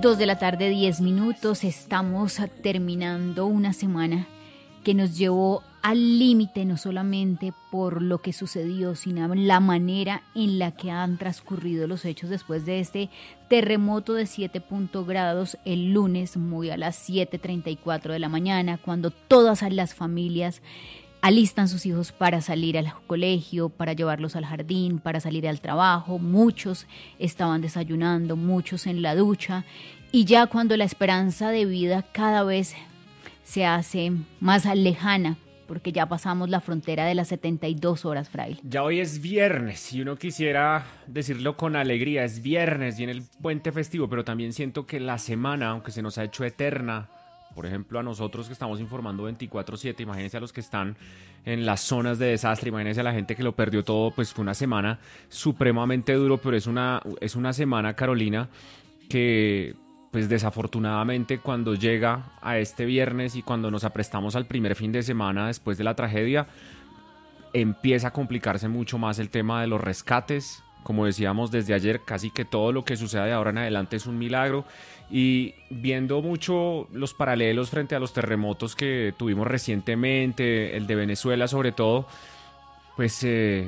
2:10 p.m. Estamos terminando una semana que nos llevó al límite, no solamente por lo que sucedió, sino la manera en la que han transcurrido los hechos después de este terremoto de 7 grados el lunes, muy a las 7:34 de la mañana, cuando todas las familias alistan sus hijos para salir al colegio, para llevarlos al jardín, para salir al trabajo. Muchos estaban desayunando, muchos en la ducha, y ya cuando la esperanza de vida cada vez se hace más lejana, porque ya pasamos la frontera de las 72 horas, Fraile. Ya hoy es viernes y uno quisiera decirlo con alegría, es viernes, viene el puente festivo, pero también siento que la semana, aunque se nos ha hecho eterna, por ejemplo a nosotros que estamos informando 24/7, imagínense a los que están en las zonas de desastre, imagínense a la gente que lo perdió todo, pues fue una semana supremamente duro, pero es una semana, Carolina, que pues desafortunadamente cuando llega a este viernes y cuando nos aprestamos al primer fin de semana después de la tragedia, empieza a complicarse mucho más el tema de los rescates. Como decíamos desde ayer, casi que todo lo que sucede de ahora en adelante es un milagro, y viendo mucho los paralelos frente a los terremotos que tuvimos recientemente, el de Venezuela sobre todo, pues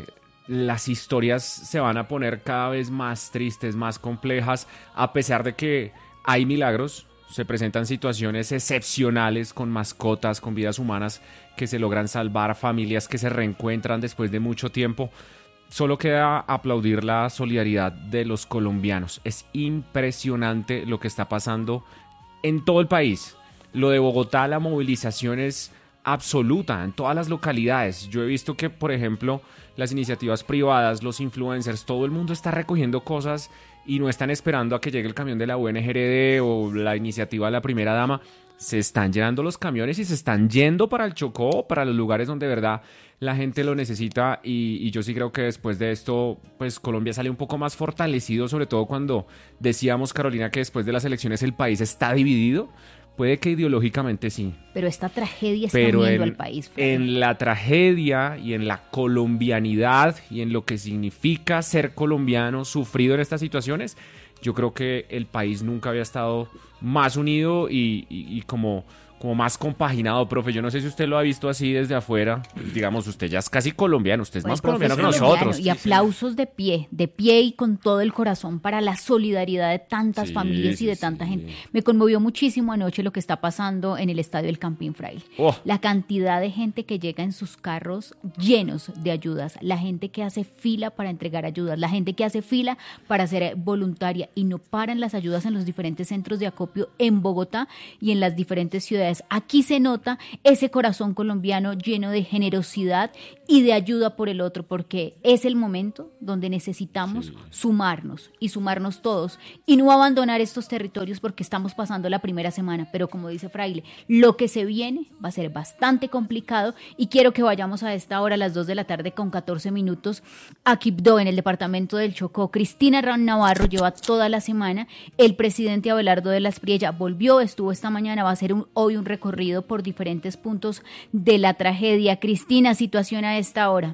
las historias se van a poner cada vez más tristes, más complejas, a pesar de que hay milagros. Se presentan situaciones excepcionales con mascotas, con vidas humanas que se logran salvar, familias que se reencuentran después de mucho tiempo. Solo queda aplaudir la solidaridad de los colombianos. Es impresionante lo que está pasando en todo el país. Lo de Bogotá, la movilización es absoluta en todas las localidades. Yo he visto que, por ejemplo, las iniciativas privadas, los influencers, todo el mundo está recogiendo cosas y no están esperando a que llegue el camión de la UNGRD o la iniciativa de la primera dama. Se están llenando los camiones y se están yendo para el Chocó, para los lugares donde de verdad la gente lo necesita, y yo sí creo que después de esto, pues Colombia sale un poco más fortalecido, sobre todo cuando decíamos, Carolina, que después de las elecciones el país está dividido. Puede que ideológicamente sí. Pero esta tragedia está uniendo al país. En la tragedia y en la colombianidad y en lo que significa ser colombiano sufrido en estas situaciones, yo creo que el país nunca había estado más unido y como más compaginado, profe. Yo no sé si usted lo ha visto así desde afuera. Digamos, usted ya es casi colombiano, usted es pues más colombiano que nosotros. Y aplausos de pie y con todo el corazón para la solidaridad de tantas familias y de tanta gente. Me conmovió muchísimo anoche lo que está pasando en el estadio del Campín Fraile. La cantidad de gente que llega en sus carros llenos de ayudas, la gente que hace fila para entregar ayudas, la gente que hace fila para ser voluntaria, y no paran las ayudas en los diferentes centros de acopio en Bogotá y en las diferentes ciudades. Aquí se nota ese corazón colombiano lleno de generosidad y de ayuda por el otro, porque es el momento donde necesitamos sumarnos todos y no abandonar estos territorios, porque estamos pasando la primera semana, pero como dice Fraile, lo que se viene va a ser bastante complicado, y quiero que vayamos a esta hora, a las 2:14 p.m, a Quibdó, en el departamento del Chocó. Cristina Navarro lleva toda la semana, el presidente Abelardo de la Espriella estuvo esta mañana, va a hacer hoy un recorrido por diferentes puntos de la tragedia. Cristina, situación a esta hora.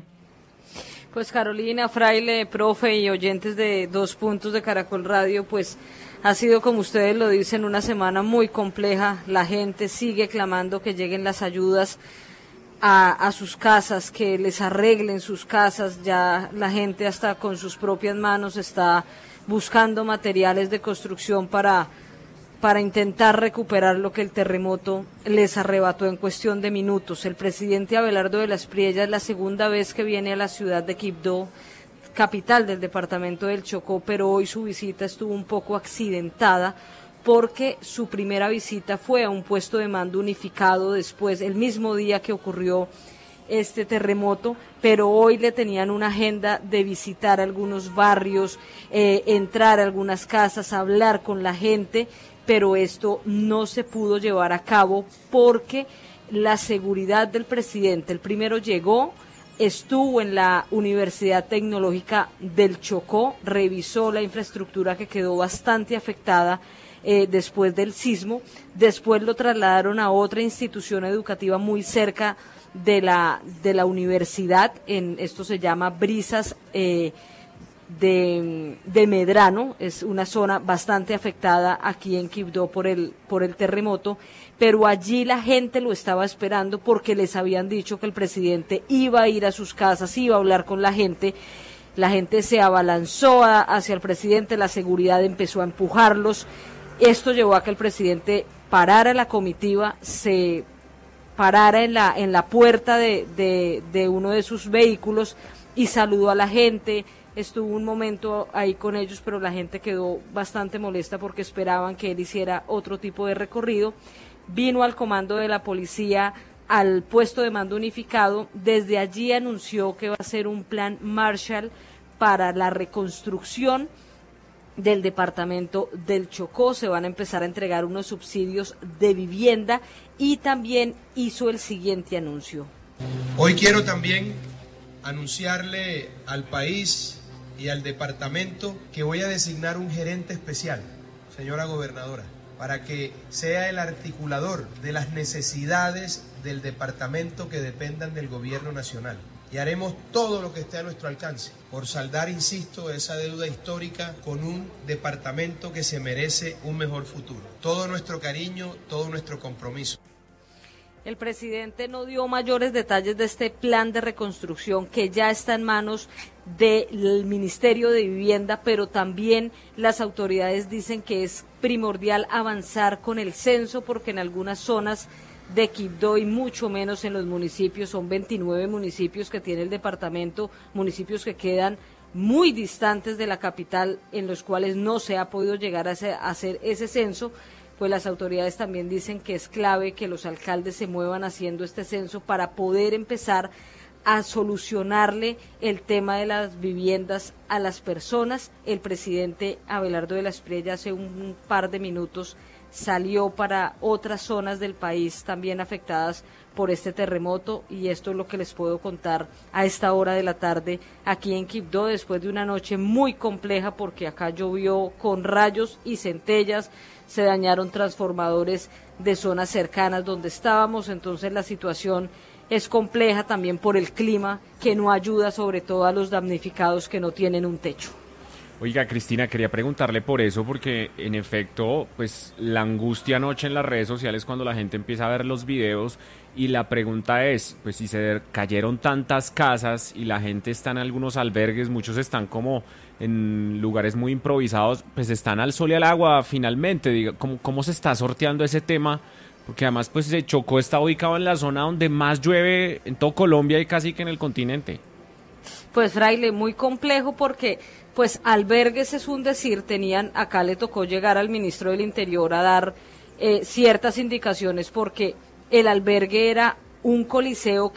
Pues Carolina, Fraile, profe y oyentes de Dos Puntos de Caracol Radio, pues ha sido, como ustedes lo dicen, una semana muy compleja. La gente sigue clamando que lleguen las ayudas a sus casas, que les arreglen sus casas. Ya la gente hasta con sus propias manos está buscando materiales de construcción para intentar recuperar lo que el terremoto les arrebató en cuestión de minutos. El presidente Abelardo de la Espriella es la segunda vez que viene a la ciudad de Quibdó, capital del departamento del Chocó, pero hoy su visita estuvo un poco accidentada, porque su primera visita fue a un puesto de mando unificado después, el mismo día que ocurrió este terremoto, pero hoy le tenían una agenda de visitar algunos barrios, entrar a algunas casas, hablar con la gente, pero esto no se pudo llevar a cabo porque la seguridad del presidente, el primero llegó, estuvo en la Universidad Tecnológica del Chocó, revisó la infraestructura que quedó bastante afectada después del sismo, después lo trasladaron a otra institución educativa muy cerca de la universidad, esto se llama Brisas de Medrano, es una zona bastante afectada aquí en Quibdó por el terremoto, pero allí la gente lo estaba esperando porque les habían dicho que el presidente iba a ir a sus casas, iba a hablar con la gente se abalanzó hacia el presidente, la seguridad empezó a empujarlos, esto llevó a que el presidente parara la comitiva, se parara en la puerta de uno de sus vehículos y saludó a la gente. Estuvo un momento ahí con ellos, pero la gente quedó bastante molesta porque esperaban que él hiciera otro tipo de recorrido. Vino al comando de la policía, al puesto de mando unificado. Desde allí anunció que va a ser un plan Marshall para la reconstrucción del departamento del Chocó. Se van a empezar a entregar unos subsidios de vivienda y también hizo el siguiente anuncio. Hoy quiero también anunciarle al país y al departamento que voy a designar un gerente especial, señora gobernadora, para que sea el articulador de las necesidades del departamento que dependan del gobierno nacional. Y haremos todo lo que esté a nuestro alcance por saldar, insisto, esa deuda histórica con un departamento que se merece un mejor futuro. Todo nuestro cariño, todo nuestro compromiso. El presidente no dio mayores detalles de este plan de reconstrucción que ya está en manos del Ministerio de Vivienda, pero también las autoridades dicen que es primordial avanzar con el censo porque en algunas zonas de Quibdó y mucho menos en los municipios, son 29 municipios que tiene el departamento, municipios que quedan muy distantes de la capital en los cuales no se ha podido llegar a hacer ese censo. Pues las autoridades también dicen que es clave que los alcaldes se muevan haciendo este censo para poder empezar a solucionarle el tema de las viviendas a las personas. El presidente Abelardo de la Espriella hace un par de minutos salió para otras zonas del país también afectadas por este terremoto y esto es lo que les puedo contar a esta hora de la tarde aquí en Quibdó después de una noche muy compleja porque acá llovió con rayos y centellas, se dañaron transformadores de zonas cercanas donde estábamos, entonces la situación es compleja también por el clima que no ayuda sobre todo a los damnificados que no tienen un techo. Oiga, Cristina, quería preguntarle por eso, porque en efecto, pues la angustia anoche en las redes sociales cuando la gente empieza a ver los videos y la pregunta es, pues si se cayeron tantas casas y la gente está en algunos albergues, muchos están como en lugares muy improvisados, pues están al sol y al agua finalmente, diga, ¿cómo se está sorteando ese tema? Porque además pues Chocó está ubicado en la zona donde más llueve en todo Colombia y casi que en el continente. Pues Fraile, muy complejo porque pues albergues es un decir, acá le tocó llegar al ministro del Interior a dar ciertas indicaciones porque el albergue era un coliseo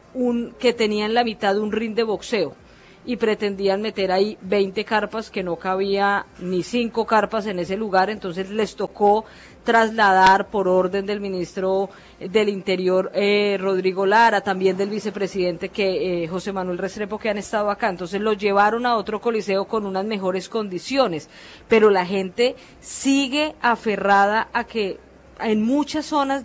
que tenía en la mitad un ring de boxeo y pretendían meter ahí 20 carpas que no cabía ni 5 carpas en ese lugar, entonces les tocó trasladar por orden del ministro del Interior Rodrigo Lara, también del vicepresidente José Manuel Restrepo que han estado acá, entonces los llevaron a otro coliseo con unas mejores condiciones, pero la gente sigue aferrada a que en muchas zonas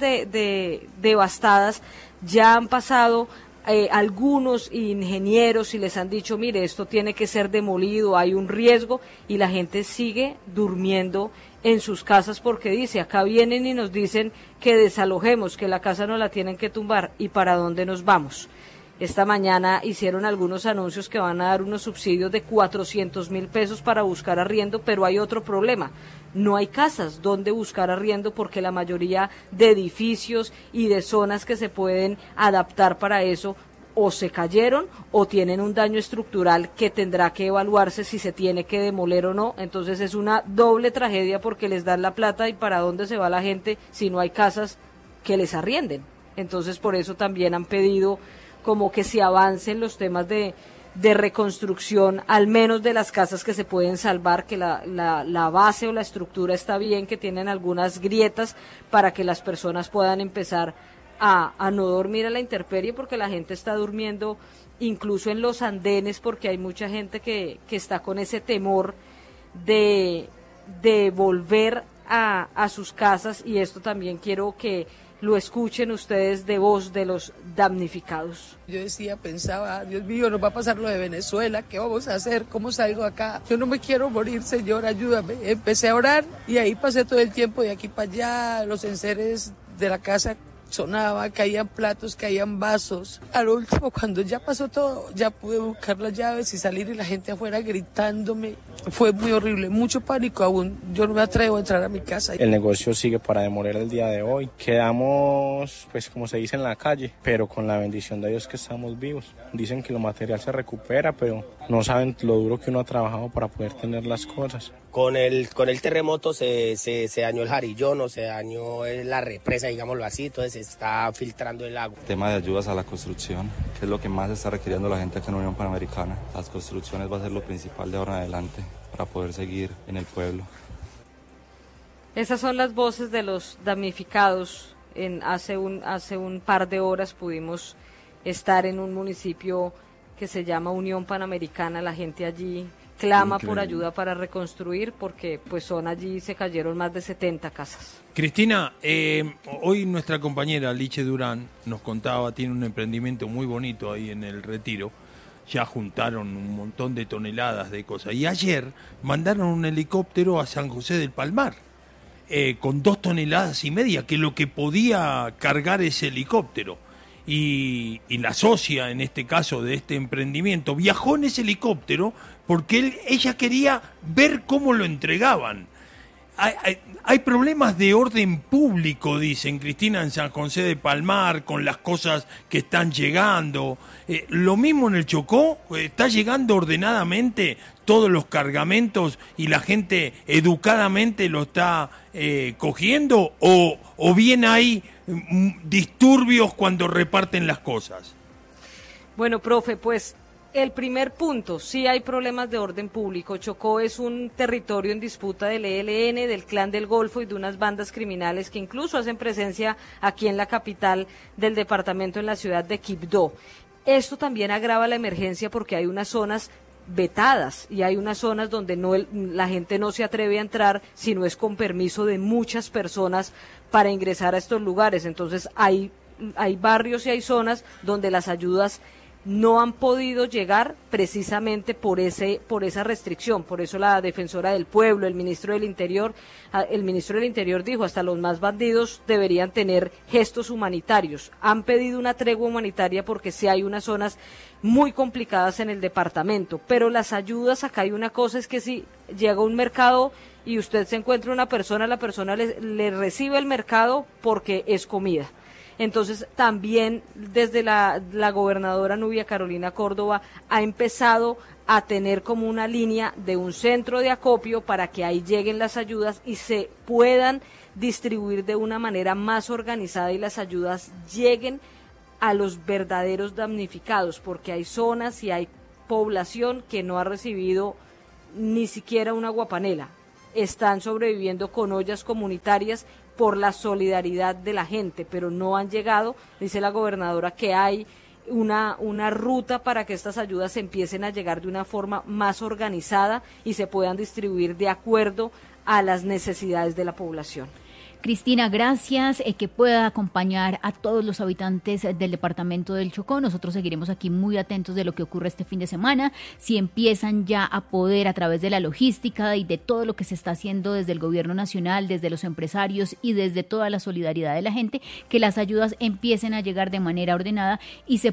devastadas ya han pasado algunos ingenieros y les han dicho, mire, esto tiene que ser demolido, hay un riesgo, y la gente sigue durmiendo en sus casas porque dice, acá vienen y nos dicen que desalojemos, que la casa no la tienen que tumbar, ¿y para dónde nos vamos? Esta mañana hicieron algunos anuncios que van a dar unos subsidios de 400.000 pesos para buscar arriendo, pero hay otro problema. No hay casas donde buscar arriendo porque la mayoría de edificios y de zonas que se pueden adaptar para eso o se cayeron o tienen un daño estructural que tendrá que evaluarse si se tiene que demoler o no. Entonces es una doble tragedia porque les dan la plata y para dónde se va la gente si no hay casas que les arrienden. Entonces por eso también han pedido como que se avancen los temas de reconstrucción, al menos de las casas que se pueden salvar, que la base o la estructura está bien, que tienen algunas grietas para que las personas puedan empezar a no dormir a la intemperie, porque la gente está durmiendo incluso en los andenes, porque hay mucha gente que está con ese temor de volver a sus casas, y esto también quiero que lo escuchen ustedes de voz de los damnificados. Yo pensaba, Dios mío, nos va a pasar lo de Venezuela, ¿qué vamos a hacer? ¿Cómo salgo acá? Yo no me quiero morir, Señor, ayúdame. Empecé a orar y ahí pasé todo el tiempo de aquí para allá, los enseres de la casa sonaba, caían platos, caían vasos. A lo último, cuando ya pasó todo, ya pude buscar las llaves y salir y la gente afuera gritándome. Fue muy horrible, mucho pánico aún. Yo no me atrevo a entrar a mi casa. El negocio sigue para demoler el día de hoy. Quedamos, pues como se dice, en la calle, pero con la bendición de Dios que estamos vivos. Dicen que lo material se recupera, pero no saben lo duro que uno ha trabajado para poder tener las cosas. Con el terremoto se dañó el Jarillón, o se dañó la represa, digámoslo así, entonces se está filtrando el agua. Tema de ayudas a la construcción, que es lo que más está requiriendo la gente aquí en Unión Panamericana. Las construcciones va a ser lo principal de ahora en adelante para poder seguir en el pueblo. Esas son las voces de los damnificados. Hace un par de horas pudimos estar en un municipio que se llama Unión Panamericana. La gente allí clama Increíble. Por ayuda para reconstruir, porque pues allí se cayeron más de 70 casas. Cristina, hoy nuestra compañera Liche Durán nos contaba, tiene un emprendimiento muy bonito ahí en el Retiro, ya juntaron un montón de toneladas de cosas, y ayer mandaron un helicóptero a San José del Palmar, con 2,5 toneladas, que es lo que podía cargar ese helicóptero. Y la socia, en este caso, de este emprendimiento, viajó en ese helicóptero porque ella quería ver cómo lo entregaban. Hay problemas de orden público, dicen, Cristina, en San José de Palmar, con las cosas que están llegando. Lo mismo en el Chocó, está llegando ordenadamente todos los cargamentos y la gente educadamente lo está cogiendo, o bien hay disturbios cuando reparten las cosas. Bueno, profe, pues el primer punto, sí hay problemas de orden público. Chocó es un territorio en disputa del ELN, del Clan del Golfo y de unas bandas criminales que incluso hacen presencia aquí en la capital del departamento, en la ciudad de Quibdó. Esto también agrava la emergencia porque hay unas zonas vetadas y hay unas zonas donde la gente no se atreve a entrar si no es con permiso de muchas personas para ingresar a estos lugares. Entonces hay barrios y hay zonas donde las ayudas no han podido llegar precisamente por esa restricción. Por eso la defensora del pueblo, el ministro del Interior dijo, hasta los más bandidos deberían tener gestos humanitarios. Han pedido una tregua humanitaria porque sí hay unas zonas muy complicadas en el departamento, pero las ayudas, acá hay una cosa, es que si llega a un mercado y usted se encuentra una persona, la persona le recibe el mercado porque es comida. Entonces también desde la gobernadora Nubia Carolina Córdoba ha empezado a tener como una línea de un centro de acopio para que ahí lleguen las ayudas y se puedan distribuir de una manera más organizada y las ayudas lleguen a los verdaderos damnificados, porque hay zonas y hay población que no ha recibido ni siquiera una aguapanela. Están sobreviviendo con ollas comunitarias por la solidaridad de la gente, pero no han llegado. Dice la gobernadora que hay una ruta para que estas ayudas empiecen a llegar de una forma más organizada y se puedan distribuir de acuerdo a las necesidades de la población. Cristina, gracias, que pueda acompañar a todos los habitantes del departamento del Chocó. Nosotros seguiremos aquí muy atentos de lo que ocurre este fin de semana. Si empiezan ya a poder, a través de la logística y de todo lo que se está haciendo desde el gobierno nacional, desde los empresarios y desde toda la solidaridad de la gente, que las ayudas empiecen a llegar de manera ordenada y se